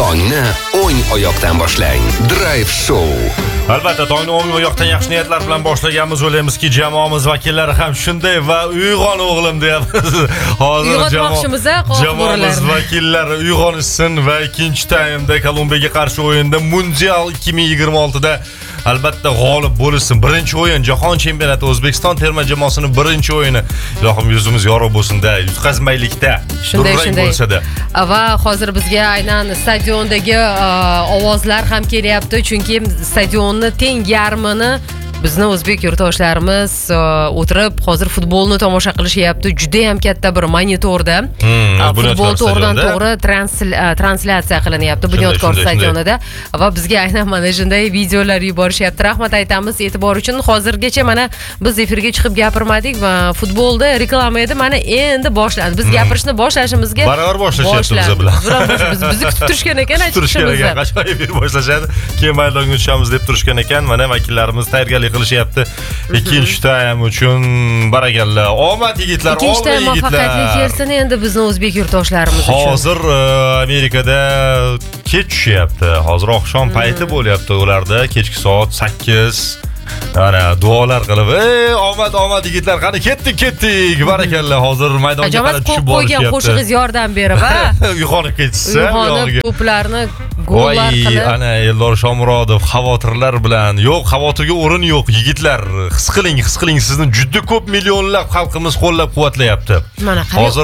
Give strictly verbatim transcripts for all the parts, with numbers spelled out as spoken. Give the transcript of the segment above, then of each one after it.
Tongni o'ng oyoqdan boshlang. Drive Show. Albatta, tongni o'ng oyoqdan yaxshi niyatlar bilan boshlaganmiz. O'ylaymizki, jamoamiz vakillari ham shunday va uyg'on o'g'lim deyapmiz. Hozir uyg'otmoqchimiz, jamoamiz vakillari uyg'onishsin va ikkinchi taymda Kolumbiyaga qarshi o'yinda Mundial ikki ming yigirma oltida albatta g'olib bo'lsin. Birinchi o'yin Jahon chempionati O'zbekiston terma jamoasining birinchi o'yini. Ilohim yuzimiz yorug' bo'lsin-da, yutqazmaylikda. Shunday shunday bo'lsa-da. Va hozir bizga aynan stadiondagi ovozlar ham kelyapti, chunki stadionni teng yarmini bizni o'zbek yurtdoshlarimiz o'tirib hozir futbolni tomosha qilishyapti. Juda ham katta bir monitorda futbol to'g'ridan to'g'ri translyatsiya qilinyapti Bunyodkor stadionida va bizga aynan mana shunday videolar yuborishyapti. Rahmat aytamiz e'tibor uchun. Hozirgacha mana biz efirga chiqib gapirmadik va futbolda reklama edi. Mana endi boshlandi. Biz gapirishni boshlashimizga baravar boshlashyapti biz bilan. Biz bizni kutib turishgan ekan, aytishimizda. Qachon efir boshlashadi? Keyin maydonga tushamiz deb turishgan ekan. Mana vakillarimiz tayyorgarlik qilishyapti. Ikkinchi taym uchun barakalla. Omad yigitlar, omad yigitlar. Ikkinchi taym muvaffaqiyatli kelsin endi bizni o'zbek yurtdoshlarimiz uchun. Hozir Amerikada kech tushyapti. Hozir oqshom payti bo'lyapti ularda. Kechki soat sakkiz. Ana duolar qilib, "Ey, omad, omad yigitlar, qani ketdik, ketdik." Barakalla. Hozir maydonga qarab tushib borishyapti. Qo'ygan qo'shig'ingiz yordam berib, ha? Uyg'onib ketsa, uyg'onib to'plarni gollar qilib. Ana Eldor Shomurodov xavotirlar bilan, yo'q, xavotirga o'rin yo'q, yigitlar. His qiling, his qiling, sizni juda ko'p millionlab xalqimiz qo'llab-quvvatlayapti. Mana qarang. Hozir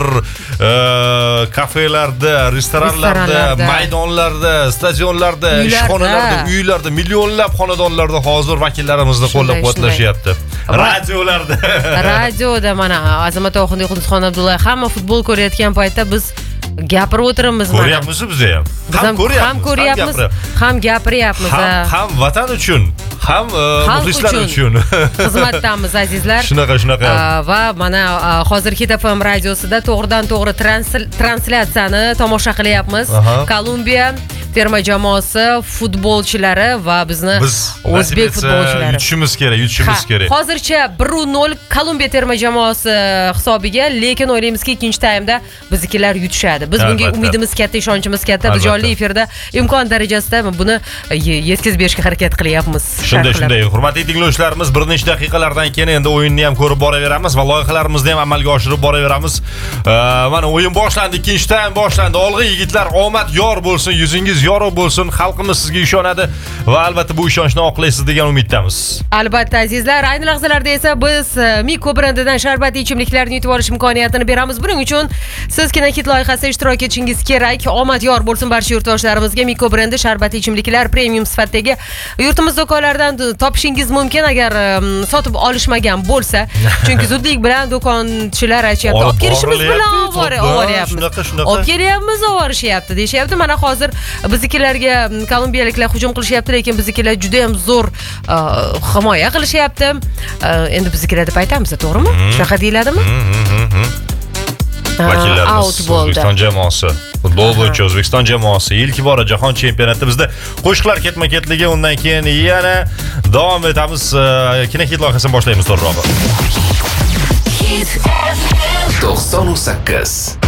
kafelarda, restoranlarda, maydonlarda, stadionlarda, ishxonalarda, uylarda, millionlab xonadonlarda hozir vakillarimizni qo'llab-quvvatlashyapti. Radiolarda. Radioda mana Azamat Oxundiy, Qudusxon Abdullayev hamma futbol ko'rayotgan paytda biz gapirib o'tiramiz mana. Ko'ryapmiz biz ham. Ham ko'ryapmiz, ham gapiryapmiz. Ham vatan uchun, ham muxlislar uchun xizmatdamiz azizlar. Shunaqa, shunaqa. Va mana hozir Hit F M radiosida to'g'ridan to'g'ri translyatsiyani tomosha qilyapmiz. Kolumbiya terma jamoasi futbolchilari va bizni o'zbek futbolchilari yutishimiz kerak, yutishimiz kerak. Hozircha bir nol Kolumbiya terma jamoasi hisobiga, lekin o'ylaymizki ikkinchi taymda biznikilar yutishadi. Biz bunga umidimiz katta, ishonchimiz katta. Biz jonli efirda imkon darajasida buni yetkazib berishga harakat qilyapmiz. Shunday, shunday. Hurmatli tinglovchilarimiz, bir necha daqiqalardan keyin endi o'yinni ham ko'rib boraveramiz va loyihalarimizni ham amalga oshirib boraveramiz. Mana o'yin boshlandi, ikkinchi taym boshlandi. Olg'a yigitlar, omad yor bo'lsin, yuzingiz yorug' bo'lsin, xalqimiz sizga ishonadi va albatta bu ishonchni oqlaysiz degan umiddamiz. Albatta azizlar, ayni lahzalarda esa biz Miko brendidan sharbatli ichimliklarni yutib olish imkoniyatini beramiz. Buning uchun siz Kinokit loyihasida ishtirok etishingiz kerak. Omad yor bo'lsin barcha yurtdoshlarimizga. Miko brendi sharbatli ichimliklar premium sifatdagi yurtimiz do'konlaridan topishingiz mumkin agar sotib olishmagan bo'lsa. Chunki zudlik bilan do'konchilar aytishyapti, olib kelishimiz bilan ovoryapmiz. Olib kelyapmiz, ovorishyapti deyishyapti. Mana hozir biznikilarga kolumbiyaliklar hujum qilishyapti, lekin biznikilar juda ham zo'r himoya qilishyapti. Endi biznikilar deb aytamiz, to'g'rimi? Shunaqa deyiladimi? Vakillarimiz O'zbekiston jamoasi, futbol bo'yicha O'zbekiston jamoasi ilk bora jahon chempionati bizda qo'shiqlar ketma-ketligi, undan keyin yana davom etamiz. Kinokit loyihasini boshlaymiz to'g'rirog'i. to'qson sakkiz